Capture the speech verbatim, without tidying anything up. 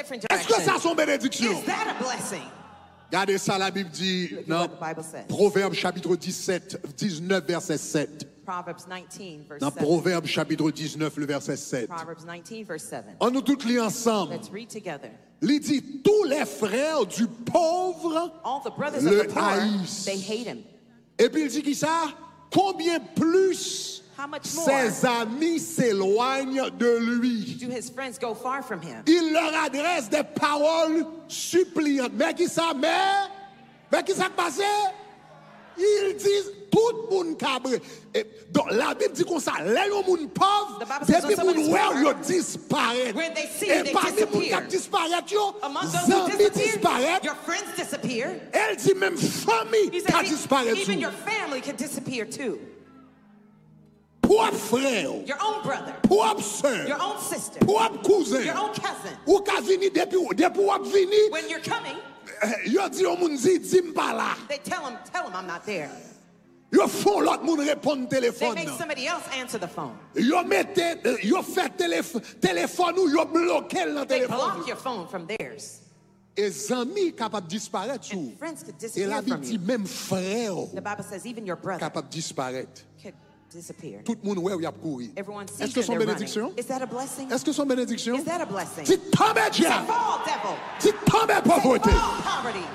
different Est-ce que direction. ça sont bénédictions? Is that a blessing? Regardez ça, la Bible dit Look at dans what the Bible says. Proverbe chapitre dix-sept, dix-neuf, verset sept. Proverbs nineteen, verse Dans seven. Proverbe chapitre dix-neuf, le verset sept. Proverbs nineteen, verse seven. On nous tous lis ensemble. Let's read together. Il dit, tous les frères du pauvre All the brothers le of the poor, haïssent. they hate him. Et puis il dit qui ça? Combien plus How much more ses amis s'éloignent de lui? do his friends go far from him? Il leur adresse des paroles suppliantes. Mais qui ça, mais? Mais qui ça passe? Ils disent, tout le monde cabre. Et donc la Bible dit comme ça, les gens pauvres, The Bible says depuis when moun somebody's wè poor, yo disparaît. where they see, Et they parmi moun disappear. qui disparaît yo, Among those who zami disappear, disparaît. your friends disappear. Elle dit même famille He qui says disparaît e- even tout. your family can disappear too. Propre frère, Your own brother, propre sœur, your own sister, propre cousin. your own cousin. Ou ka vini depuis depuis ou vini, When you're coming, yo di au moun di di m'pa là. they tell him, tell him I'm not there. Yo font l'autre moun répondre They téléphone. make somebody else answer the phone. Yo mette yo fait téléphone téléphone ou yo bloqué dans They téléphone. block your phone from theirs. Et amis capable disparaître sous. And friends could Et la disappear Bible from dit you. même frère The Bible says even your brother capable disparaître. could disappear. Tout le monde ouais ou y a courir. Everyone sees Est-ce que you son and they're bénédiction? running. Is that a blessing? Est-ce que son bénédiction? Is that a blessing? Si tombe Say, diable, fall, devil. si tombe Say, pauvreté. fall, poverty.